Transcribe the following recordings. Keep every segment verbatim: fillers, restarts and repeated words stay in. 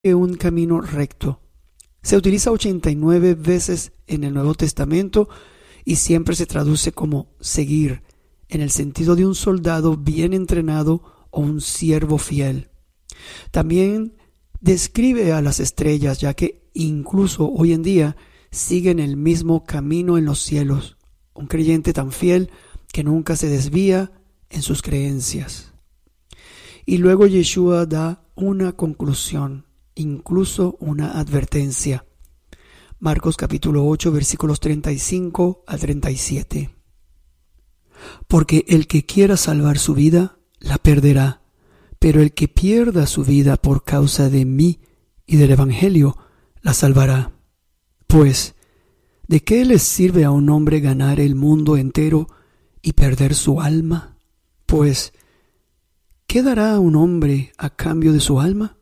un camino recto. Se utiliza ochenta y nueve veces en el Nuevo Testamento y siempre se traduce como seguir, en el sentido de un soldado bien entrenado o un siervo fiel. También describe a las estrellas, ya que incluso hoy en día siguen el mismo camino en los cielos. Un creyente tan fiel que nunca se desvía en sus creencias. Y luego Yeshua da una conclusión, incluso una advertencia. Marcos capítulo ocho, versículos treinta y cinco al treinta y siete. Porque el que quiera salvar su vida, la perderá, pero el que pierda su vida por causa de mí y del Evangelio, la salvará. Pues, ¿de qué le sirve a un hombre ganar el mundo entero y perder su alma? Pues, ¿qué dará a un hombre a cambio de su alma?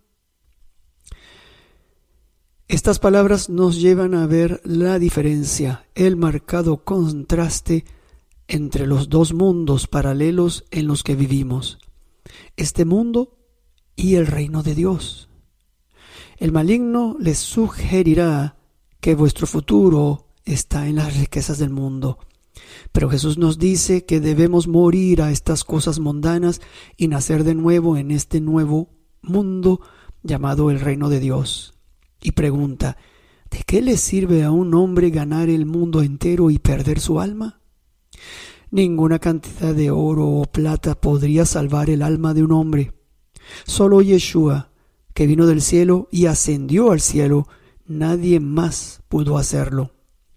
Estas palabras nos llevan a ver la diferencia, el marcado contraste entre los dos mundos paralelos en los que vivimos, este mundo y el reino de Dios. El maligno les sugerirá que vuestro futuro está en las riquezas del mundo, pero Jesús nos dice que debemos morir a estas cosas mundanas y nacer de nuevo en este nuevo mundo llamado el reino de Dios. Y pregunta, ¿de qué le sirve a un hombre ganar el mundo entero y perder su alma? Ninguna cantidad de oro o plata podría salvar el alma de un hombre. Solo Yeshua, que vino del cielo y ascendió al cielo, nadie más pudo hacerlo.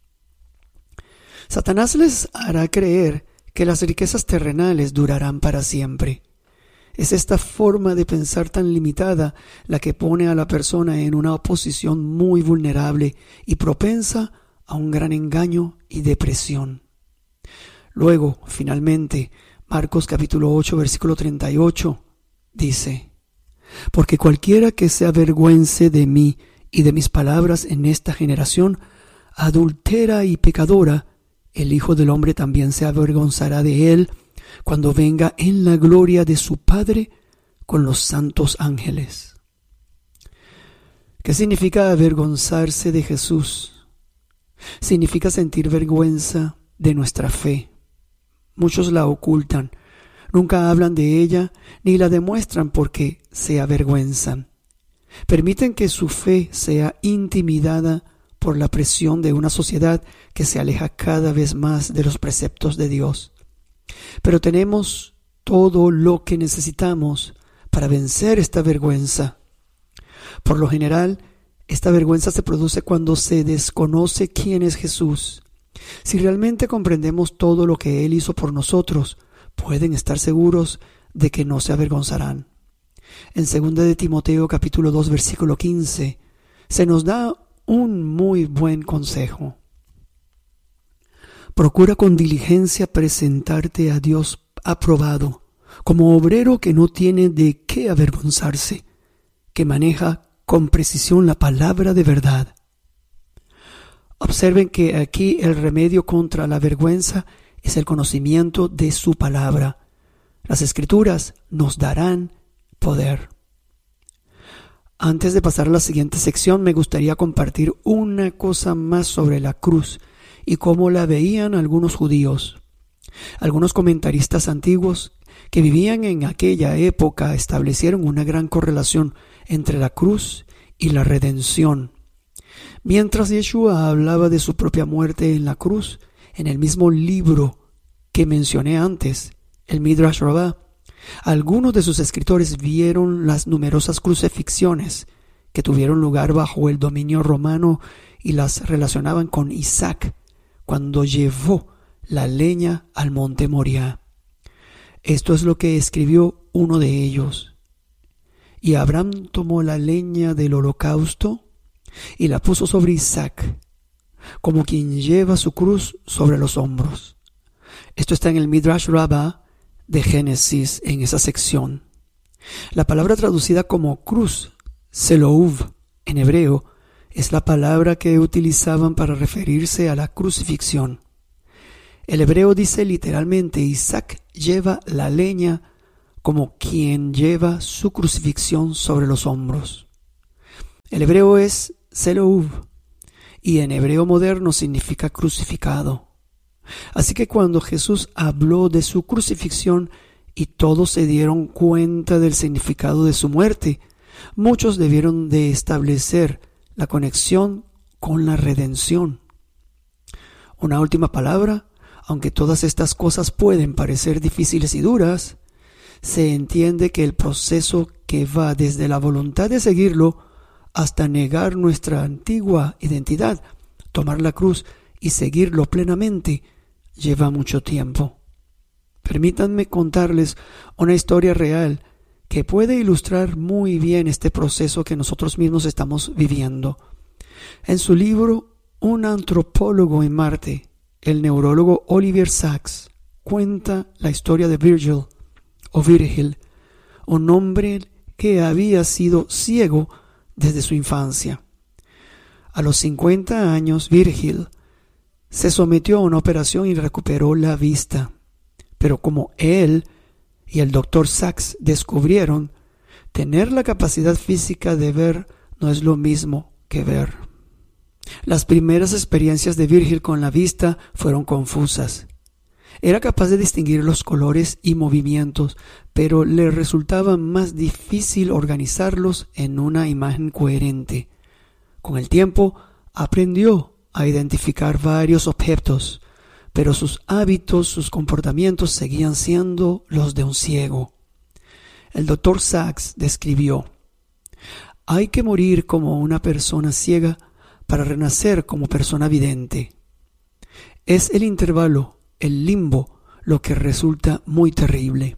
Satanás les hará creer que las riquezas terrenales durarán para siempre. Es esta forma de pensar tan limitada la que pone a la persona en una posición muy vulnerable y propensa a un gran engaño y depresión. Luego, finalmente, Marcos capítulo ocho, versículo treinta y ocho, dice: Porque cualquiera que se avergüence de mí y de mis palabras en esta generación, adúltera y pecadora, el Hijo del Hombre también se avergonzará de él cuando venga en la gloria de su Padre con los santos ángeles. ¿Qué significa avergonzarse de Jesús? Significa sentir vergüenza de nuestra fe. Muchos la ocultan, nunca hablan de ella ni la demuestran porque se avergüenzan. Permiten que su fe sea intimidada por la presión de una sociedad que se aleja cada vez más de los preceptos de Dios. Pero tenemos todo lo que necesitamos para vencer esta vergüenza. Por lo general, esta vergüenza se produce cuando se desconoce quién es Jesús. Si realmente comprendemos todo lo que Él hizo por nosotros, pueden estar seguros de que no se avergonzarán. En segunda de Timoteo capítulo dos versículo quince se nos da un muy buen consejo. Procura con diligencia presentarte a Dios aprobado, como obrero que no tiene de qué avergonzarse, que maneja con precisión la palabra de verdad. Observen que aquí el remedio contra la vergüenza es el conocimiento de su palabra. Las Escrituras nos darán poder. Antes de pasar a la siguiente sección, me gustaría compartir una cosa más sobre la cruz y cómo la veían algunos judíos. Algunos comentaristas antiguos que vivían en aquella época establecieron una gran correlación entre la cruz y la redención. Mientras Yeshua hablaba de su propia muerte en la cruz, en el mismo libro que mencioné antes, el Midrash Rabbah, algunos de sus escritores vieron las numerosas crucifixiones que tuvieron lugar bajo el dominio romano y las relacionaban con Isaac cuando llevó la leña al monte Moriah. Esto es lo que escribió uno de ellos. Y Abraham tomó la leña del holocausto y la puso sobre Isaac, como quien lleva su cruz sobre los hombros. Esto está en el Midrash Rabbah de Génesis, en esa sección. La palabra traducida como cruz, selouv, en hebreo, es la palabra que utilizaban para referirse a la crucifixión. El hebreo dice literalmente: Isaac lleva la leña como quien lleva su crucifixión sobre los hombros. El hebreo es Selouv y en hebreo moderno significa crucificado. Así que cuando Jesús habló de su crucifixión y todos se dieron cuenta del significado de su muerte, muchos debieron de establecer la conexión con la redención. Una última palabra: aunque todas estas cosas pueden parecer difíciles y duras, se entiende que el proceso que va desde la voluntad de seguirlo hasta negar nuestra antigua identidad, tomar la cruz y seguirlo plenamente, lleva mucho tiempo. Permítanme contarles una historia real que puede ilustrar muy bien este proceso que nosotros mismos estamos viviendo. En su libro Un antropólogo en Marte, el neurólogo Oliver Sacks cuenta la historia de Virgil, o Virgil, un hombre que había sido ciego desde su infancia. A los cincuenta años, Virgil se sometió a una operación y recuperó la vista. Pero como él y el doctor Sacks descubrieron, tener la capacidad física de ver no es lo mismo que ver. Las primeras experiencias de Virgil con la vista fueron confusas. Era capaz de distinguir los colores y movimientos, pero le resultaba más difícil organizarlos en una imagen coherente. Con el tiempo, aprendió a identificar varios objetos, pero sus hábitos, sus comportamientos seguían siendo los de un ciego. El doctor Sacks describió: hay que morir como una persona ciega para renacer como persona vidente. Es el intervalo, el limbo, lo que resulta muy terrible.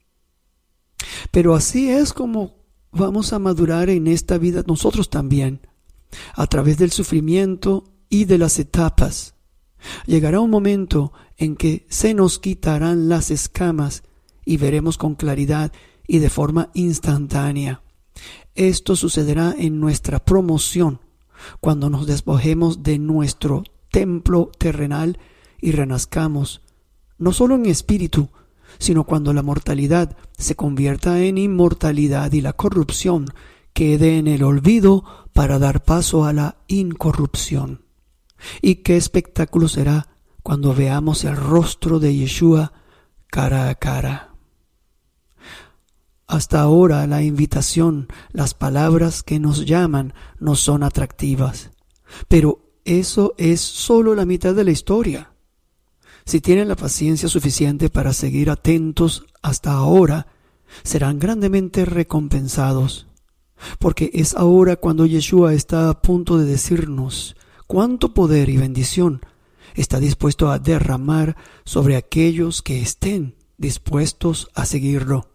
Pero así es como vamos a madurar en esta vida nosotros también, a través del sufrimiento y de las etapas. Llegará un momento en que se nos quitarán las escamas y veremos con claridad y de forma instantánea. Esto sucederá en nuestra promoción, cuando nos despojemos de nuestro templo terrenal y renazcamos, no solo en espíritu, sino cuando la mortalidad se convierta en inmortalidad y la corrupción quede en el olvido para dar paso a la incorrupción. Y qué espectáculo será cuando veamos el rostro de Yeshua cara a cara. Hasta ahora la invitación, las palabras que nos llaman no son atractivas, pero eso es solo la mitad de la historia. Si tienen la paciencia suficiente para seguir atentos hasta ahora, serán grandemente recompensados, porque es ahora cuando Yeshua está a punto de decirnos cuánto poder y bendición está dispuesto a derramar sobre aquellos que estén dispuestos a seguirlo.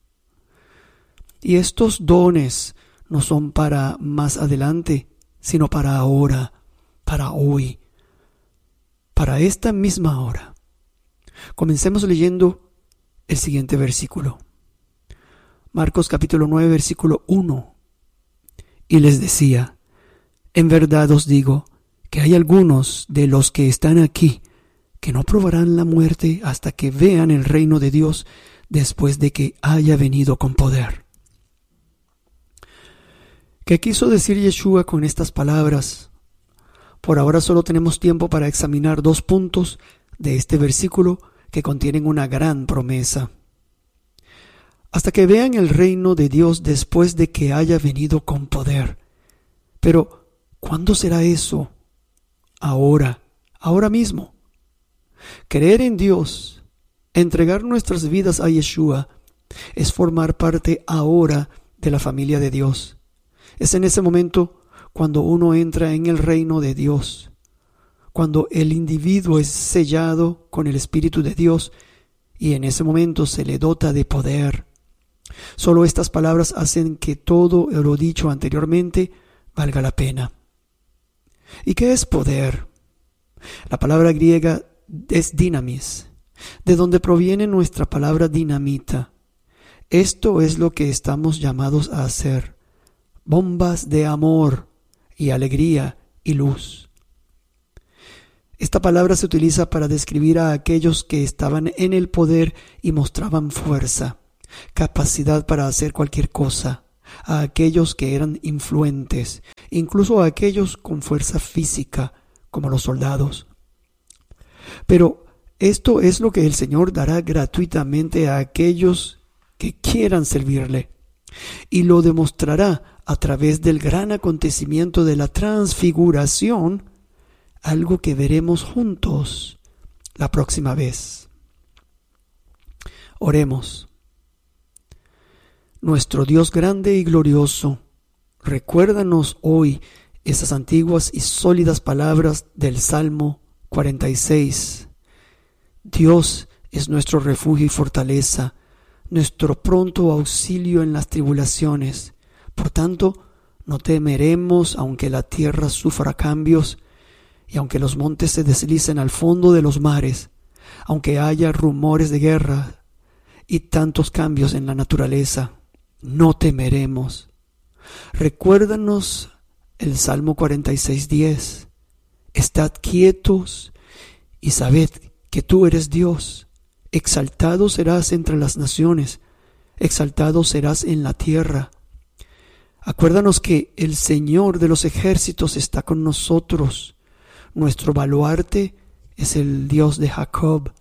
Y estos dones no son para más adelante, sino para ahora, para hoy, para esta misma hora. Comencemos leyendo el siguiente versículo. Marcos capítulo nueve, versículo uno. Y les decía: en verdad os digo que hay algunos de los que están aquí que no probarán la muerte hasta que vean el reino de Dios después de que haya venido con poder. ¿Qué quiso decir Yeshua con estas palabras? Por ahora solo tenemos tiempo para examinar dos puntos de este versículo que contienen una gran promesa. Hasta que vean el reino de Dios después de que haya venido con poder. Pero, ¿cuándo será eso? Ahora, ahora mismo. Creer en Dios, entregar nuestras vidas a Yeshua, es formar parte ahora de la familia de Dios. Es en ese momento cuando uno entra en el reino de Dios, cuando el individuo es sellado con el Espíritu de Dios y en ese momento se le dota de poder. Solo estas palabras hacen que todo lo dicho anteriormente valga la pena. ¿Y qué es poder? La palabra griega es dinamis, de donde proviene nuestra palabra dinamita. Esto es lo que estamos llamados a hacer: bombas de amor y alegría y luz. Esta palabra se utiliza para describir a aquellos que estaban en el poder y mostraban fuerza, capacidad para hacer cualquier cosa, a aquellos que eran influentes, incluso a aquellos con fuerza física, como los soldados. Pero esto es lo que el Señor dará gratuitamente a aquellos que quieran servirle, y lo demostrará a través del gran acontecimiento de la transfiguración, algo que veremos juntos la próxima vez. Oremos. Nuestro Dios grande y glorioso, recuérdanos hoy esas antiguas y sólidas palabras del Salmo cuarenta y seis. Dios es nuestro refugio y fortaleza, nuestro pronto auxilio en las tribulaciones. Por tanto, no temeremos aunque la tierra sufra cambios y aunque los montes se deslicen al fondo de los mares, aunque haya rumores de guerra y tantos cambios en la naturaleza. No temeremos. Recuérdanos el Salmo cuarenta y seis diez. Estad quietos y sabed que tú eres Dios. Exaltado serás entre las naciones, exaltado serás en la tierra. Acuérdanos que el Señor de los ejércitos está con nosotros. Nuestro baluarte es el Dios de Jacob.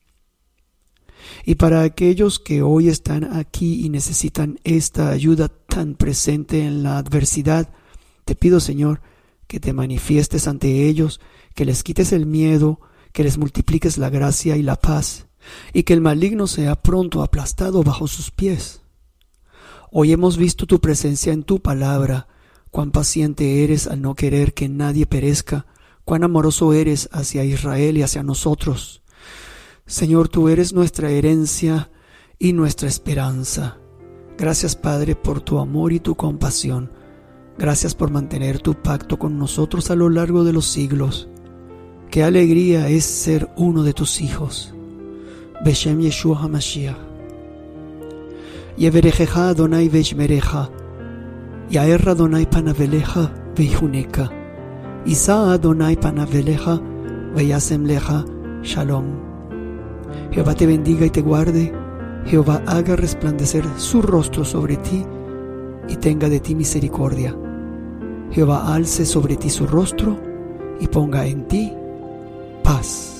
Y para aquellos que hoy están aquí y necesitan esta ayuda tan presente en la adversidad, te pido, Señor, que te manifiestes ante ellos, que les quites el miedo, que les multipliques la gracia y la paz, y que el maligno sea pronto aplastado bajo sus pies. Hoy hemos visto tu presencia en tu palabra, cuán paciente eres al no querer que nadie perezca, cuán amoroso eres hacia Israel y hacia nosotros. Señor, tú eres nuestra herencia y nuestra esperanza. Gracias, Padre, por tu amor y tu compasión. Gracias por mantener tu pacto con nosotros a lo largo de los siglos. Qué alegría es ser uno de tus hijos. Beshem Yeshua HaMashiach. Yeverejeja Adonai veishmereja. Yaer Adonai panaveleja veihuneka. Isa Adonai panaveleja veyasem leja shalom. Jehová te bendiga y te guarde. Jehová haga resplandecer su rostro sobre ti y tenga de ti misericordia. Jehová alce sobre ti su rostro y ponga en ti paz.